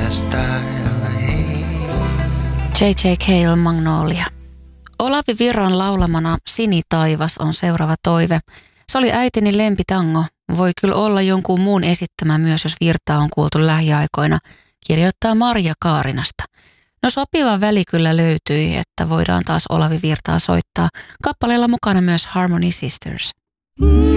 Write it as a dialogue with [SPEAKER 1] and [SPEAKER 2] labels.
[SPEAKER 1] J.J. Cale, Magnolia. Olavi Virran laulamana Sinitaivas on seuraava toive. Se oli äitini lempitango. Voi kyllä olla jonkun muun esittämä myös, jos Virtaa on kuultu lähiaikoina, kirjoittaa Marja Kaarinasta. No sopiva väli kyllä löytyi, että voidaan taas Olavi Virtaa soittaa. Kappaleella mukana myös Harmony Sisters.